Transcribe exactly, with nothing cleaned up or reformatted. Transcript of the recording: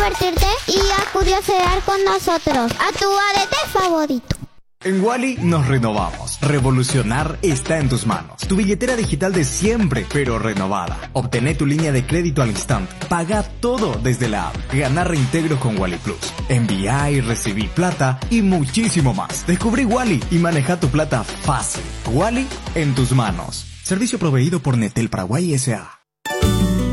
divertirte y a curiosear con nosotros, a tu A D T favorito. En Wally nos renovamos. Revolucionar está en tus manos. Tu billetera digital de siempre, pero renovada. Obtené tu línea de crédito al instante. Paga todo desde la app. Gana reintegros con Wally Plus. Envía y recibí plata y muchísimo más. Descubrí Wally y maneja tu plata fácil. Wally en tus manos. Servicio proveído por Netel Paraguay S A